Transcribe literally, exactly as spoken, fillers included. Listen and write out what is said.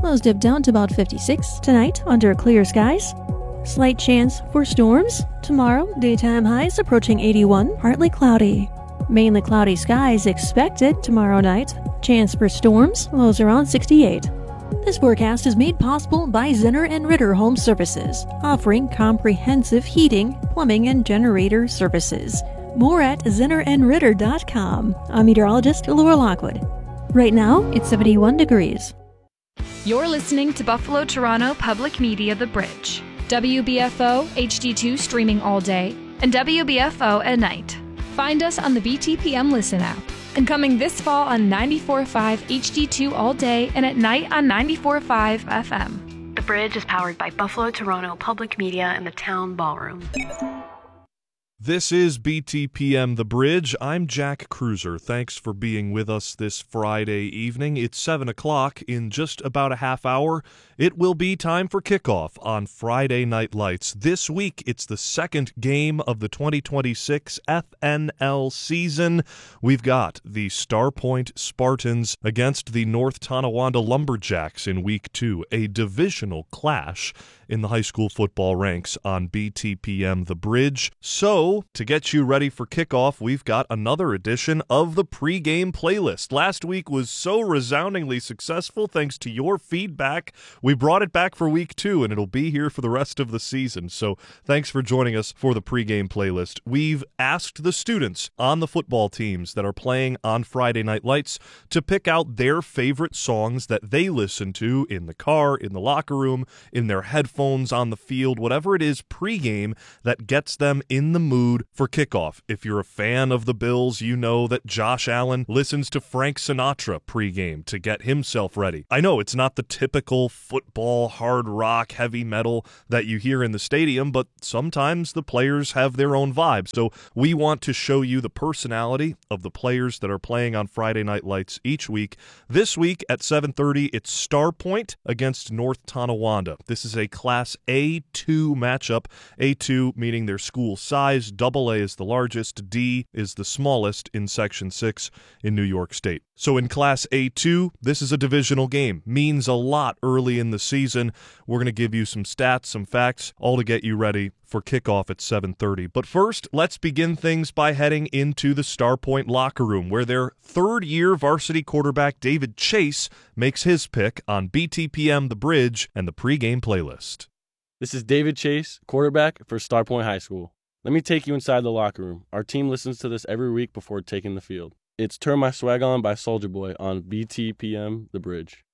lows dip down to about fifty-six. Tonight, under clear skies. Slight chance for storms. Tomorrow, daytime highs approaching eighty-one, partly cloudy. Mainly cloudy skies expected tomorrow night. Chance for storms, lows around sixty-eight. This forecast is made possible by Zinner and Ritter Home Services, offering comprehensive heating, plumbing, and generator services. More at zinner and ritter dot com. I'm meteorologist Laura Lockwood. Right now, it's seventy-one degrees. You're listening to Buffalo Toronto Public Media The Bridge. W B F O H D two streaming all day and W B F O at night. Find us on the B T P M Listen app. And coming this fall on ninety-four point five H D two all day and at night on ninety-four point five F M. The Bridge is powered by Buffalo Toronto Public Media and the Town Ballroom. This is B T P M The Bridge. I'm Jack Cruiser. Thanks for being with us this Friday evening. It's seven o'clock. In just about a half hour, it will be time for kickoff on Friday Night Lights. This week, it's the second game of the twenty twenty-six F N L season. We've got the Starpoint Spartans against the North Tonawanda Lumberjacks in week two, a divisional clash in the high school football ranks on B T P M The Bridge. So, to get you ready for kickoff, we've got another edition of the pregame playlist. Last week was so resoundingly successful thanks to your feedback. We brought it back for week two, and it'll be here for the rest of the season. So thanks for joining us for the pregame playlist. We've asked the students on the football teams that are playing on Friday Night Lights to pick out their favorite songs that they listen to in the car, in the locker room, in their headphones, on the field, whatever it is pregame that gets them in the mood for kickoff. If you're a fan of the Bills, you know that Josh Allen listens to Frank Sinatra pregame to get himself ready. I know it's not the typical football, hard rock, heavy metal that you hear in the stadium, but sometimes the players have their own vibes. So we want to show you the personality of the players that are playing on Friday Night Lights each week. This week at seven thirty, it's Starpoint against North Tonawanda. This is a Class A two matchup. A two meaning their school size. Double A is the largest, D is the smallest in Section six in New York State. So in Class A two, this is a divisional game. Means a lot early in the season. We're going to give you some stats, some facts, all to get you ready for kickoff at seven thirty. But first, let's begin things by heading into the Starpoint locker room, where their third-year varsity quarterback David Chase makes his pick on B T P M The Bridge and the pregame playlist. This is David Chase, quarterback for Starpoint High School. Let me take you inside the locker room. Our team listens to this every week before taking the field. It's Turn My Swag On by Soulja Boy on B T P M The Bridge.